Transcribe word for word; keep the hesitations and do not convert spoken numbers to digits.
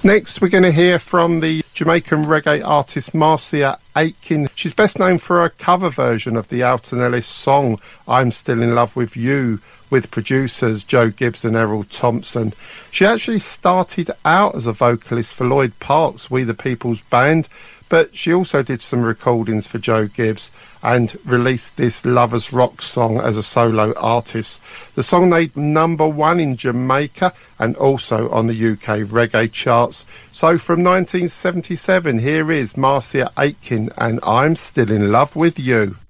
Next, we're going to hear from the Jamaican reggae artist Marcia Aitken. She's best known for a cover version of the Alton Ellis song, I'm Still in Love with You, with producers Joe Gibbs and Errol Thompson. She actually started out as a vocalist for Lloyd Park's We the People's Band, but she also did some recordings for Joe Gibbs and released this Lovers Rock song as a solo artist. The song made number one in Jamaica and also on the U K reggae charts. So from nineteen seventy-seven, here is Marcia Aitken and I'm Still in Love with You.